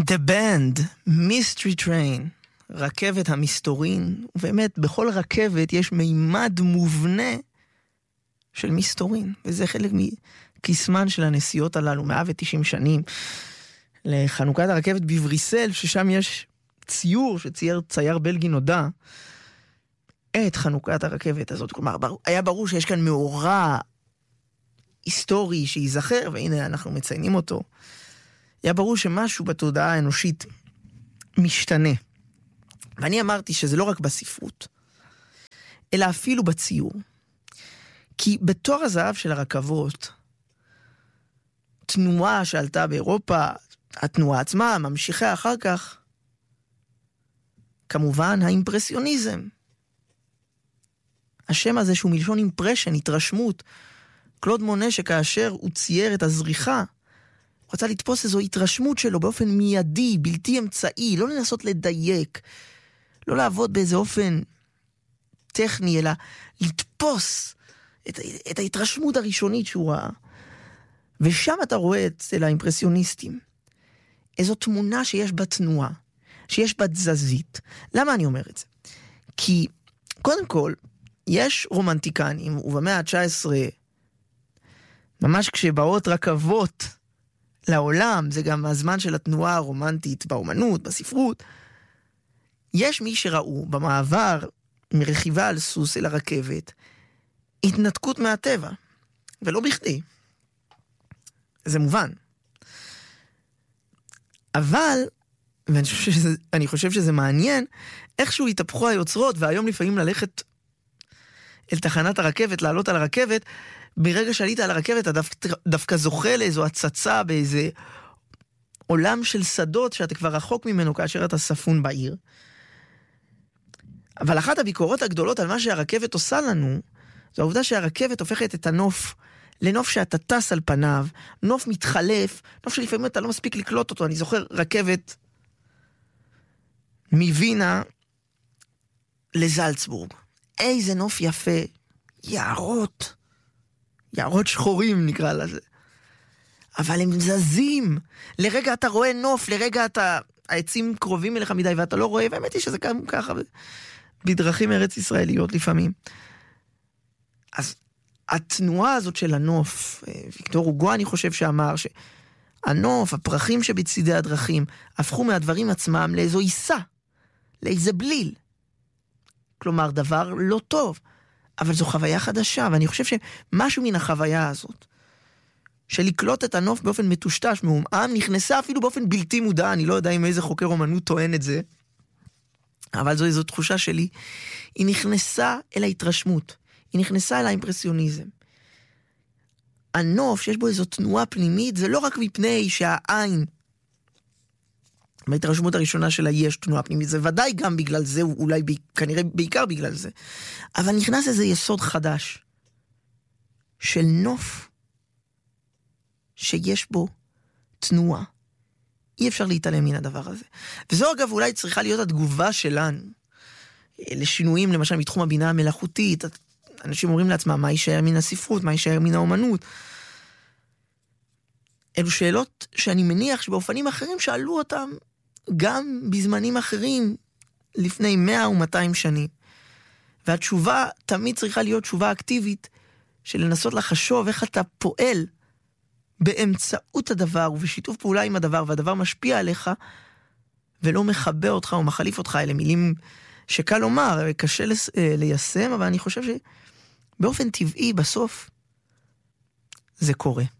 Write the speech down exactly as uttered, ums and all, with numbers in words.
The Band, Mystery Train, רכבת המסתורין, ובאמת בכל רכבת יש מימד מובנה של מסתורין, וזה חלק מכיסמן של הנסיעות הללו, מאה ותשעים שנים, לחנוכת הרכבת בבריסל, ששם יש ציור שצייר צייר בלגי נודע, את חנוכת הרכבת הזאת. כלומר, היה ברור שיש כאן מאורע היסטורי שיזכר, והנה אנחנו מציינים אותו. היה ברור שמשהו בתודעה האנושית משתנה. ואני אמרתי שזה לא רק בספרות, אלא אפילו בציור. כי בתור הזהב של הרכבות, תנועה שעלתה באירופה, התנועה עצמה, ממשיכה אחר כך, כמובן האימפרסיוניזם. השם הזה שהוא מלשון אימפרשן, התרשמות. קלוד מונה שכאשר הוא צייר את הזריחה, הוא רצה לתפוס איזו התרשמות שלו באופן מיידי, בלתי אמצעי, לא לנסות לדייק, לא לעבוד באיזה אופן טכני, אלא לתפוס את, את ההתרשמות הראשונית שהוא ראה. ושם אתה רואה אצל האימפרסיוניסטים איזו תמונה שיש בה תנועה, שיש בה תזזית. למה אני אומר את זה? כי קודם כל, יש רומנטיקנים, ובמאה ה-תשע עשרה, ממש כשבאות רכבות לעולם, זה גם הזמן של התנועה הרומנטית באומנות, בספרות, יש מי שראו במעבר מרכיבה על סוס אל הרכבת, התנתקות מהטבע, ולא בכדי. זה מובן. אבל, ואני חושב שזה, אני חושב שזה מעניין, איכשהו התהפכו היוצרות, והיום לפעמים ללכת אל תחנת הרכבת, לעלות על הרכבת, ברגע שעלית על הרכבת, אתה דווקא, דווקא זוכה לאיזו הצצה באיזה עולם של שדות, שאתה כבר רחוק ממנו כאשר אתה ספון בעיר. אבל אחת הביקורות הגדולות על מה שהרכבת עושה לנו, זו העובדה שהרכבת הופכת את הנוף לנוף שאתה טס על פניו, נוף מתחלף, נוף שלפעמים אתה לא מספיק לקלוט אותו. אני זוכר רכבת מווינה לזלצבורג. איזה נוף יפה, יערות, יערות שחורים נקרא לזה. אבל הם זזים. לרגע אתה רואה נוף, לרגע אתה, העצים קרובים אליך מדי ואתה לא רואה, והאמת היא שזה גם ככה בדרכים ארץ ישראליות לפעמים. אז התנועה הזאת של הנוף, ויקטור הוגו אני חושב שאמר שהנוף, הפרחים שבצדי הדרכים, הפכו מהדברים עצמם לאיזו עיסה, לאיזה בליל. כלומר, דבר לא טוב, אבל זו חוויה חדשה, ואני חושב שמשהו מן החוויה הזאת, של לקלוט את הנוף באופן מטושטש, מעומעם, נכנסה אפילו באופן בלתי מודע, אני לא יודע אם איזה חוקר אומנות טוען את זה, אבל זו איזו תחושה שלי, היא נכנסה אל ההתרשמות, היא נכנסה אל האימפרסיוניזם. הנוף שיש בו איזו תנועה פנימית, זה לא רק מפני שהעין, בהתרשמות הראשונה שלה יש תנועה פנימית, זה ודאי גם בגלל זה, אולי ב... כנראה בעיקר בגלל זה, אבל נכנס איזה יסוד חדש, של נוף, שיש בו תנועה. אי אפשר להתעלם מן הדבר הזה. וזו אגב אולי צריכה להיות התגובה שלנו, לשינויים למשל מתחום הבינה המלאכותית, אנשים אומרים לעצמם מה יישאר מן הספרות, מה יישאר מן האומנות. אלו שאלות שאני מניח שבאופנים אחרים שאלו אותם גם בזמנים אחרים לפני מאה ומאתיים שנים. והתשובה תמיד צריכה להיות תשובה אקטיבית של לנסות לחשוב איך אתה פועל באמצעות הדבר ובשיתוף פעולה עם הדבר, והדבר משפיע עליך ולא מחבא אותך או מחליף אותך. אלה מילים שקל לומר, קשה ליישם, אבל אני חושב שבאופן טבעי בסוף זה קורה.